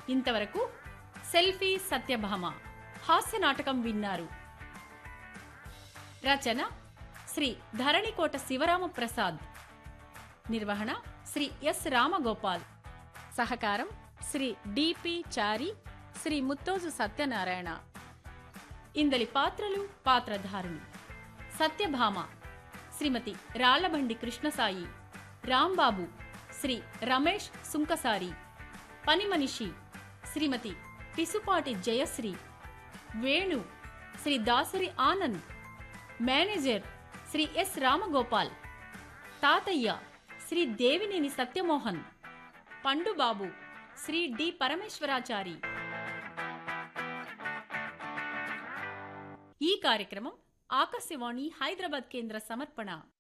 ఇంతవరకు సెల్ఫీ సత్యభామ హాస్య నాటకం విన్నారు. రచన శ్రీ ధరణికోట శివరామ ప్రసాద్. నిర్వహణ శ్రీ ఎస్ రామగోపాల్. సహకారం శ్రీ డిపి చారి, శ్రీ ముత్తోజు సత్యనారాయణ. ఇందలి పాత్రలు పాత్రధారులు: సత్యభామ శ్రీమతి రాళ్లబండి కృష్ణసాయి, రాంబాబు శ్రీ రమేష్ సుంకసారి, పనిమనిషి శ్రీమతి పిసుపాటి జయశ్రీ, వేణు శ్రీ దాసరి ఆనంద్, మేనేజర్ శ్రీ ఎస్ రామగోపాల్, తాతయ్య శ్రీ దేవినేని సత్యమోహన్, పండుబాబు శ్రీ డి పరమేశ్వరాచారి. ఈ కార్యక్రమం ఆకాశవాణి హైదరాబాద్ కేంద్ర సమర్పణ.